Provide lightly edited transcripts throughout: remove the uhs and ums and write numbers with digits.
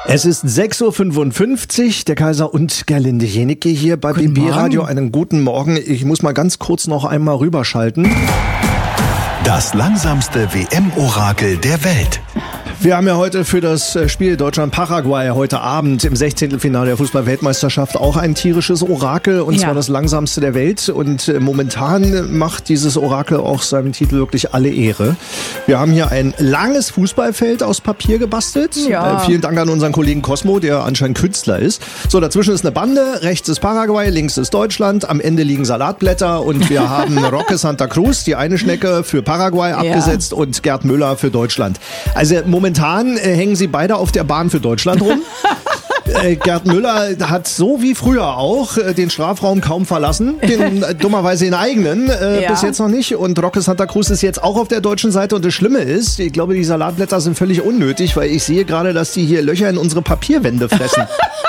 Es ist 6.55 Uhr, der Kaiser und Gerlinde Jenike hier bei BB Radio. Einen guten Morgen. Ich muss mal ganz kurz noch einmal rüberschalten. Das langsamste WM-Orakel der Welt. Wir haben ja heute für das Spiel Deutschland-Paraguay heute Abend im 16. Finale der Fußball-Weltmeisterschaft auch ein tierisches Orakel, und zwar das langsamste der Welt. Und momentan macht dieses Orakel auch seinem Titel wirklich alle Ehre. Wir haben hier ein langes Fußballfeld aus Papier gebastelt. Ja. Vielen Dank an unseren Kollegen Cosmo, der anscheinend Künstler ist. So, dazwischen ist eine Bande, rechts ist Paraguay, links ist Deutschland, am Ende liegen Salatblätter und wir haben Roque Santa Cruz, die eine Schnecke, für Paraguay abgesetzt und Gerd Müller für Deutschland. Also momentan hängen sie beide auf der Bahn für Deutschland rum. Gerd Müller hat so wie früher auch den Strafraum kaum verlassen, dummerweise den eigenen, bis jetzt noch nicht. Und Roque Santa Cruz ist jetzt auch auf der deutschen Seite. Und das Schlimme ist, ich glaube, die Salatblätter sind völlig unnötig, weil ich sehe gerade, dass die hier Löcher in unsere Papierwände fressen.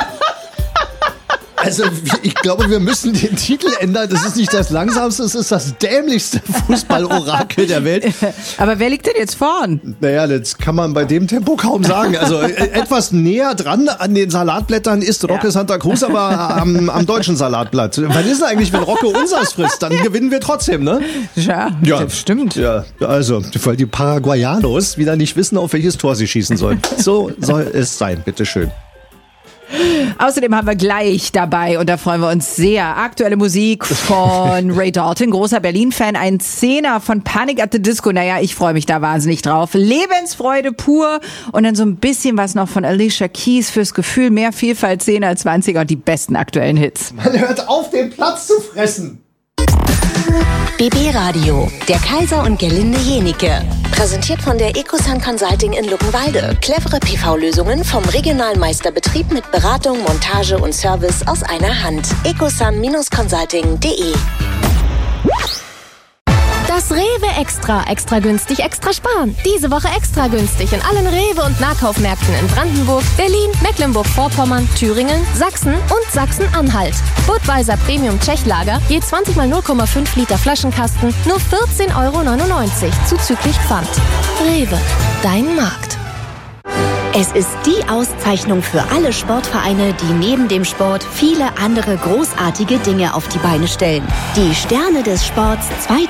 Also ich glaube, wir müssen den Titel ändern. Das ist nicht das langsamste, es ist das dämlichste Fußballorakel der Welt. Aber wer liegt denn jetzt vorn? Naja, das kann man bei dem Tempo kaum sagen. Also etwas näher dran an den Salatblättern ist Roque Santa Cruz, aber am deutschen Salatblatt. Was ist denn eigentlich, wenn Roque unseres frisst? Dann gewinnen wir trotzdem, ne? Ja, das stimmt. Ja, also, weil die Paraguayanos wieder nicht wissen, auf welches Tor sie schießen sollen. So soll es sein, bitteschön. Außerdem haben wir gleich dabei, und da freuen wir uns sehr, aktuelle Musik von Ray Dalton, großer Berlin-Fan, ein Zehner von Panic at the Disco. Naja, ich freue mich da wahnsinnig drauf. Lebensfreude pur und dann so ein bisschen was noch von Alicia Keys fürs Gefühl. Mehr Vielfalt, 10er als 20er und die besten aktuellen Hits. Man hört auf, den Platz zu fressen. BB Radio, der Kaiser und Gerlinde Jenike. Präsentiert von der Ecosun Consulting in Luckenwalde. Clevere PV-Lösungen vom regionalen Meisterbetrieb mit Beratung, Montage und Service aus einer Hand. ecosun-consulting.de. Das Rewe Extra. Extra günstig, extra sparen. Diese Woche extra günstig in allen Rewe- und Nahkaufmärkten in Brandenburg, Berlin, Mecklenburg-Vorpommern, Thüringen, Sachsen und Sachsen-Anhalt. Budweiser Premium Tschechlager, je 20 mal 0,5 Liter Flaschenkasten, nur 14,99 € zuzüglich Pfand. Rewe, dein Markt. Es ist die Auszeichnung für alle Sportvereine, die neben dem Sport viele andere großartige Dinge auf die Beine stellen. Die Sterne des Sports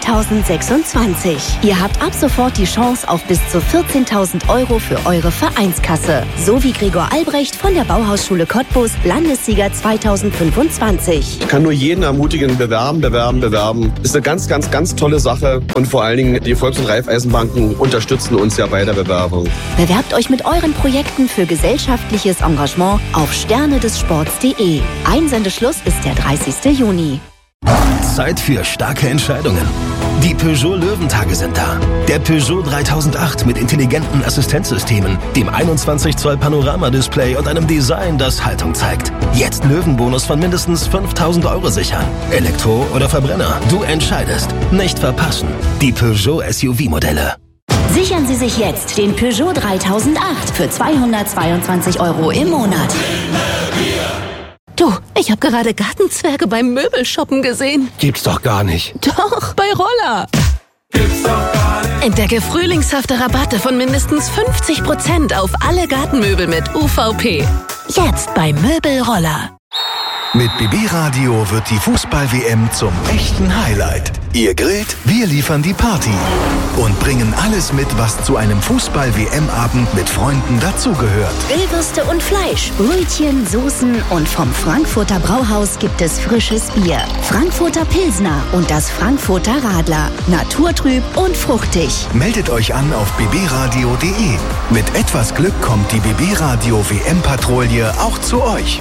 2026. Ihr habt ab sofort die Chance auf bis zu 14.000 € für eure Vereinskasse. So wie Gregor Albrecht von der Bauhausschule Cottbus, Landessieger 2025. Ich kann nur jeden ermutigen, bewerben. Ist eine ganz, ganz, ganz tolle Sache. Und vor allen Dingen, die Volks- und Raiffeisenbanken unterstützen uns ja bei der Bewerbung. Bewerbt euch mit euren Projekten für gesellschaftliches Engagement auf sternedessports.de. Einsendeschluss ist der 30. Juni. Zeit für starke Entscheidungen. Die Peugeot Löwentage sind da. Der Peugeot 3008 mit intelligenten Assistenzsystemen, dem 21 Zoll Panoramadisplay und einem Design, das Haltung zeigt. Jetzt Löwenbonus von mindestens 5.000 € sichern. Elektro oder Verbrenner, du entscheidest. Nicht verpassen. Die Peugeot SUV-Modelle. Sichern Sie sich jetzt den Peugeot 3008 für 222 € im Monat. Du, ich habe gerade Gartenzwerge beim Möbelshoppen gesehen. Gibt's doch gar nicht. Doch, bei Roller. Gibt's doch gar nicht. Entdecke frühlingshafte Rabatte von mindestens 50% auf alle Gartenmöbel mit UVP. Jetzt bei Möbelroller. Mit BB Radio wird die Fußball-WM zum echten Highlight. Ihr grillt, wir liefern die Party. Und bringen alles mit, was zu einem Fußball-WM-Abend mit Freunden dazugehört. Grillwürste und Fleisch, Brötchen, Soßen und vom Frankfurter Brauhaus gibt es frisches Bier. Frankfurter Pilsner und das Frankfurter Radler. Naturtrüb und fruchtig. Meldet euch an auf bbradio.de. Mit etwas Glück kommt die BB Radio WM-Patrouille auch zu euch.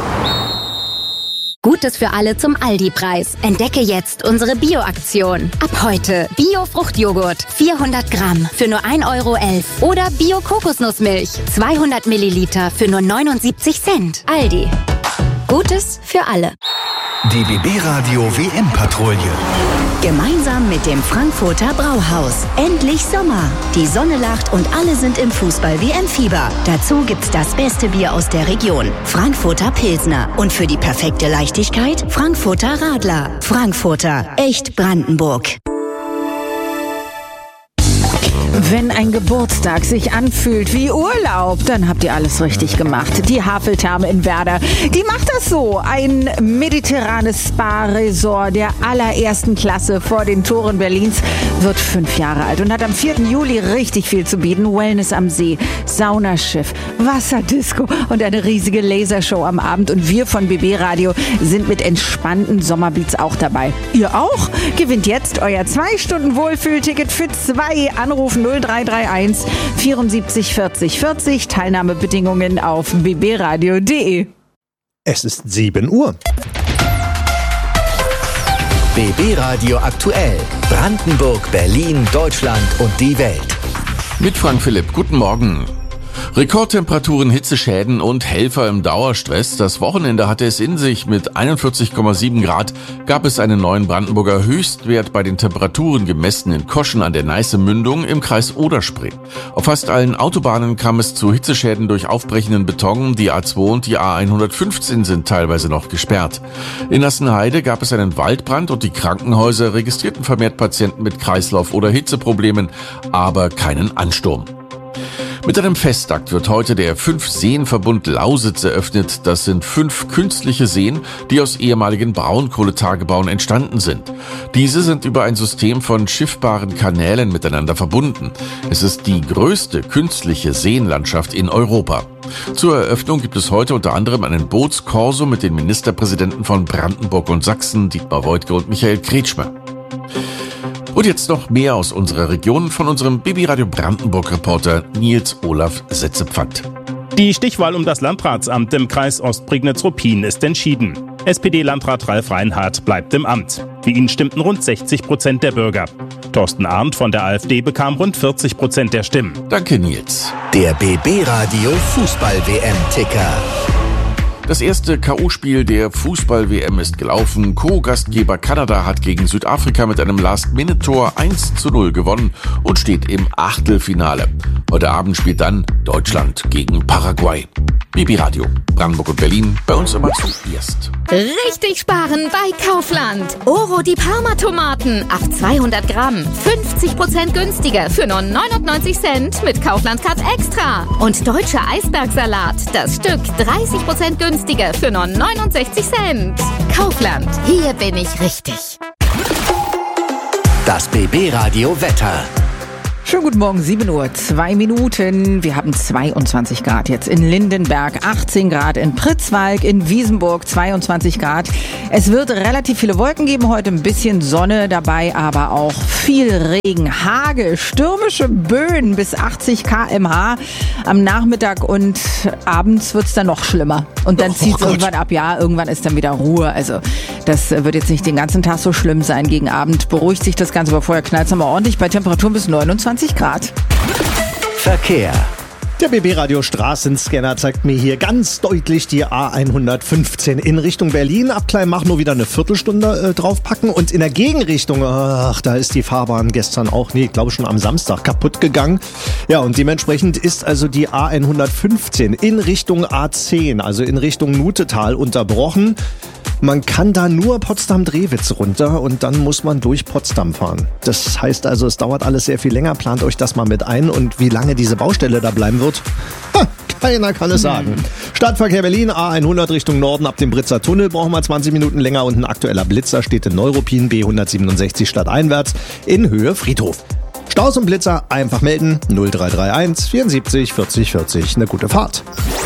Gutes für alle zum Aldi-Preis. Entdecke jetzt unsere Bio-Aktion. Ab heute Bio-Fruchtjoghurt 400 Gramm für nur 1,11 € oder Bio-Kokosnussmilch 200 Milliliter für nur 79 Cent. Aldi. Gutes für alle. Die BB Radio WM-Patrouille. Gemeinsam mit dem Frankfurter Brauhaus. Endlich Sommer. Die Sonne lacht und alle sind im Fußball-WM-Fieber. Dazu gibt's das beste Bier aus der Region. Frankfurter Pilsner. Und für die perfekte Leichtigkeit Frankfurter Radler. Frankfurter. Echt Brandenburg. Wenn ein Geburtstag sich anfühlt wie Urlaub, dann habt ihr alles richtig gemacht. Die Haveltherme in Werder, die macht das so. Ein mediterranes Spa-Resort der allerersten Klasse vor den Toren Berlins wird 5 Jahre alt und hat am 4. Juli richtig viel zu bieten. Wellness am See, Saunaschiff, Wasserdisco und eine riesige Lasershow am Abend. Und wir von BB Radio sind mit entspannten Sommerbeats auch dabei. Ihr auch? Gewinnt jetzt euer 2-Stunden-Wohlfühlticket für 2. Anrufen 0331 74 40 40. Teilnahmebedingungen auf bbradio.de. Es ist 7 Uhr. BB Radio aktuell. Brandenburg, Berlin, Deutschland und die Welt. Mit Frank Philipp. Guten Morgen. Rekordtemperaturen, Hitzeschäden und Helfer im Dauerstress. Das Wochenende hatte es in sich. Mit 41,7 Grad gab es einen neuen Brandenburger Höchstwert bei den Temperaturen gemessen in Koschen an der Neiße-Mündung im Kreis Oder-Spree. Auf fast allen Autobahnen kam es zu Hitzeschäden durch aufbrechenden Beton. Die A2 und die A115 sind teilweise noch gesperrt. In Assenheide gab es einen Waldbrand und die Krankenhäuser registrierten vermehrt Patienten mit Kreislauf- oder Hitzeproblemen, aber keinen Ansturm. Mit einem Festakt wird heute der 5-Seen-Verbund Lausitz eröffnet. Das sind 5 künstliche Seen, die aus ehemaligen Braunkohletagebauen entstanden sind. Diese sind über ein System von schiffbaren Kanälen miteinander verbunden. Es ist die größte künstliche Seenlandschaft in Europa. Zur Eröffnung gibt es heute unter anderem einen Bootskorso mit den Ministerpräsidenten von Brandenburg und Sachsen, Dietmar Woidke und Michael Kretschmer. Und jetzt noch mehr aus unserer Region von unserem BB Radio Brandenburg-Reporter Nils Olaf Setzepfand. Die Stichwahl um das Landratsamt im Kreis Ostprignitz-Ruppin ist entschieden. SPD-Landrat Ralf Reinhardt bleibt im Amt. Für ihn stimmten rund 60% der Bürger. Thorsten Arndt von der AfD bekam rund 40% der Stimmen. Danke, Nils. Der BB Radio Fußball-WM-Ticker. Das erste K.O.-Spiel der Fußball-WM ist gelaufen. Co-Gastgeber Kanada hat gegen Südafrika mit einem Last-Minute-Tor 1:0 gewonnen und steht im Achtelfinale. Heute Abend spielt dann Deutschland gegen Paraguay. BB Radio, Brandenburg und Berlin, bei uns immer zuerst. Richtig sparen bei Kaufland. Oro die Parma-Tomaten auf 200 Gramm. 50% günstiger für nur 99 Cent mit Kaufland-Card Extra. Und deutscher Eisbergsalat. Das Stück 30% günstiger für nur 69 Cent. Kaufland. Hier bin ich richtig. Das BB Radio Wetter. Schönen guten Morgen, 7 Uhr, 2 Minuten. Wir haben 22 Grad jetzt in Lindenberg, 18 Grad in Pritzwalk, in Wiesenburg 22 Grad. Es wird relativ viele Wolken geben, heute ein bisschen Sonne dabei, aber auch viel Regen, Hagel, stürmische Böen bis 80 km/h. Am Nachmittag und abends wird's dann noch schlimmer. Und dann zieht's irgendwann ab, ja, irgendwann ist dann wieder Ruhe. Also das wird jetzt nicht den ganzen Tag so schlimm sein. Gegen Abend beruhigt sich das Ganze, aber vorher knallt's aber ordentlich bei Temperaturen bis 29 Grad. Verkehr. Der BB Radio Straßenscanner zeigt mir hier ganz deutlich die A115 in Richtung Berlin. Ab Kleinmachnow wieder eine Viertelstunde draufpacken. Und in der Gegenrichtung, ach, da ist die Fahrbahn gestern auch, ich glaube schon am Samstag kaputt gegangen. Ja, und dementsprechend ist also die A115 in Richtung A10, also in Richtung Nutetal unterbrochen. Man kann da nur Potsdam-Drewitz runter und dann muss man durch Potsdam fahren. Das heißt also, es dauert alles sehr viel länger. Plant euch das mal mit ein. Und wie lange diese Baustelle da bleiben wird, keiner kann es sagen. Stadtverkehr Berlin, A100 Richtung Norden ab dem Britzer Tunnel brauchen wir 20 Minuten länger. Und ein aktueller Blitzer steht in Neuruppin, B167 stadteinwärts in Höhe Friedhof. Staus und Blitzer einfach melden, 0331 74 40 40. Eine gute Fahrt.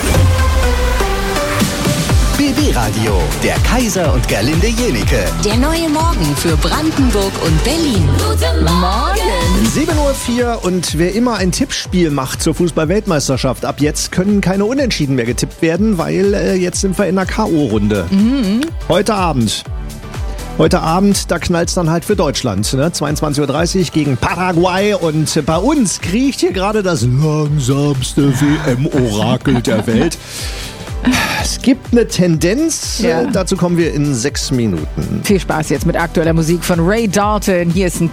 BB Radio, der Kaiser und Gerlinde Jenike. Der neue Morgen für Brandenburg und Berlin. Guten Morgen! 7:04 Uhr und wer immer ein Tippspiel macht zur Fußball-Weltmeisterschaft, ab jetzt können keine Unentschieden mehr getippt werden, weil jetzt sind wir in der K.O.-Runde. Heute Abend, da knallt's dann halt für Deutschland. Ne? 22:30 Uhr gegen Paraguay und bei uns kriecht hier gerade das langsamste WM-Orakel der Welt. Es gibt eine Tendenz, dazu kommen wir in 6 Minuten. Viel Spaß jetzt mit aktueller Musik von Ray Dalton. Hier ist ein